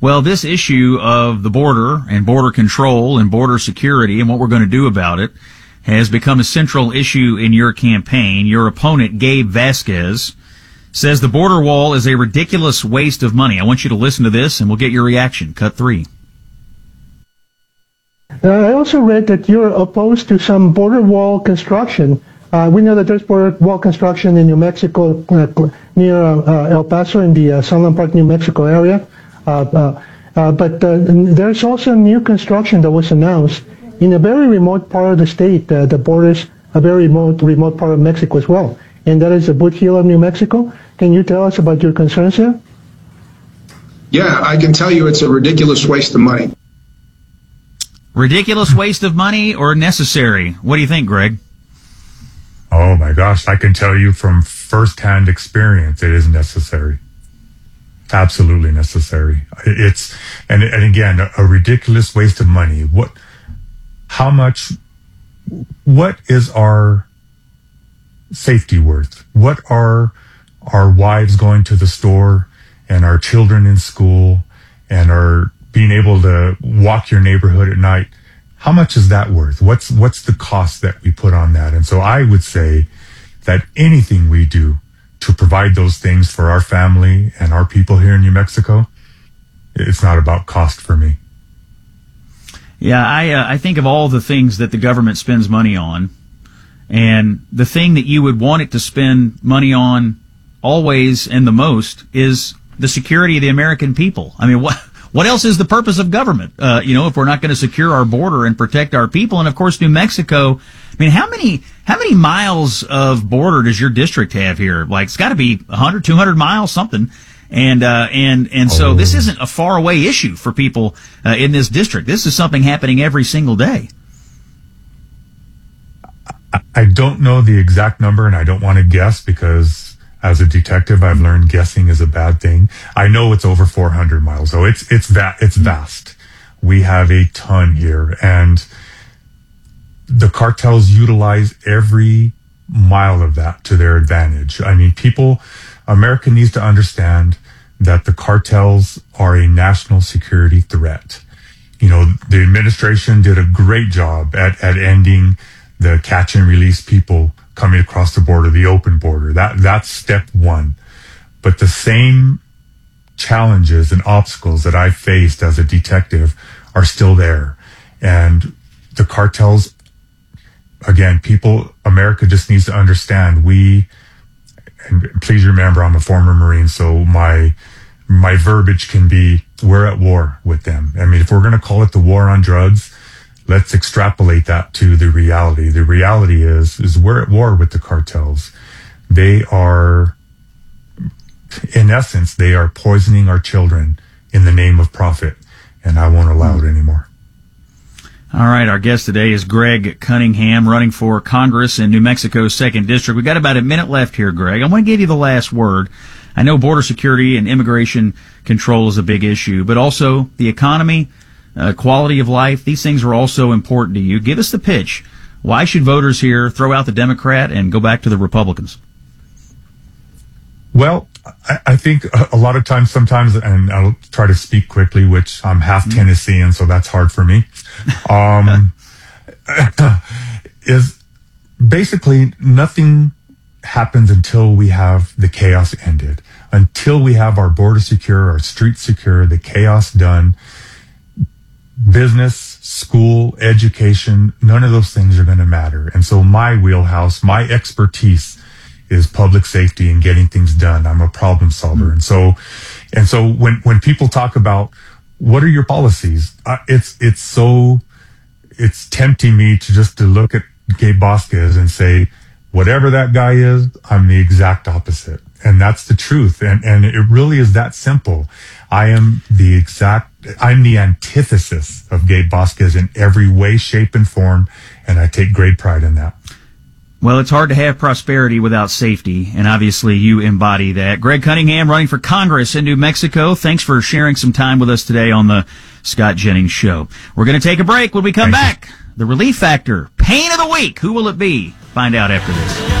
Well, this issue of the border and border control and border security and what we're going to do about it has become a central issue in your campaign. Your opponent, Gabe Vasquez, says the border wall is a ridiculous waste of money. I want you to listen to this, and we'll get your reaction. Cut 3. I also read that you're opposed to some border wall construction. We know that there's border wall construction in New Mexico near El Paso in the Sunland Park, New Mexico area. But there's also new construction that was announced in a very remote part of the state that borders a very remote part of Mexico as well. And that is the Boot Heel of New Mexico. Can you tell us about your concerns there? Yeah, I can tell you it's a ridiculous waste of money. Ridiculous waste of money or necessary? What do you think, Greg? Oh my gosh, I can tell you from firsthand experience, it is necessary. Absolutely necessary. It's, and again, a ridiculous waste of money. What is our safety worth? What are our wives going to the store and our children in school and our being able to walk your neighborhood at night? How much is that worth? What's the cost that we put on that? And so I would say that anything we do to provide those things for our family and our people here in New Mexico, it's not about cost for me. Yeah, I think of all the things that the government spends money on, and the thing that you would want it to spend money on always and the most is the security of the American people. I mean, what else is the purpose of government? If we're not going to secure our border and protect our people. And of course, New Mexico, I mean, how many miles of border does your district have here? Like, it's got to be 100, 200 miles, something. And so this isn't a far away issue for people in this district. This is something happening every single day. I don't know the exact number, and I don't want to guess because as a detective, I've learned guessing is a bad thing. I know it's over 400 miles, so it's vast. We have a ton here, and the cartels utilize every mile of that to their advantage. I mean, America needs to understand that the cartels are a national security threat. You know, the administration did a great job at ending the catch and release people coming across the border, the open border. That's step one. But the same challenges and obstacles that I faced as a detective are still there. And the cartels, again, America just needs to understand and please remember, I'm a former Marine, so my verbiage can be, we're at war with them. I mean, if we're going to call it the war on drugs, let's extrapolate that to the reality. The reality is we're at war with the cartels. They are, in essence, they are poisoning our children in the name of profit, and I won't allow it anymore. All right, our guest today is Greg Cunningham, running for Congress in New Mexico's 2nd District. We've got about a minute left here, Greg. I want to give you the last word. I know border security and immigration control is a big issue, but also the economy, quality of life, these things are also important to you. Give us the pitch. Why should voters here throw out the Democrat and go back to the Republicans? Well, I think a lot of times, sometimes, and I'll try to speak quickly, which I'm half Tennessean, so that's hard for me, is basically nothing happens until we have the chaos ended, until we have our border secure, our streets secure, the chaos done. Business, school, education, none of those things are going to matter. And so my wheelhouse, my expertise is public safety and getting things done. I'm a problem solver. And so when people talk about what are your policies, it's tempting me to look at Gabe Vasquez and say, whatever that guy is, I'm the exact opposite. And that's the truth. And it really is that simple. I'm the antithesis of Gabe Vasquez in every way, shape, and form. And I take great pride in that. Well, it's hard to have prosperity without safety, and obviously you embody that. Greg Cunningham, running for Congress in New Mexico. Thanks for sharing some time with us today on the Scott Jennings Show. We're going to take a break. When we come back, the relief factor, pain of the week. Who will it be? Find out after this.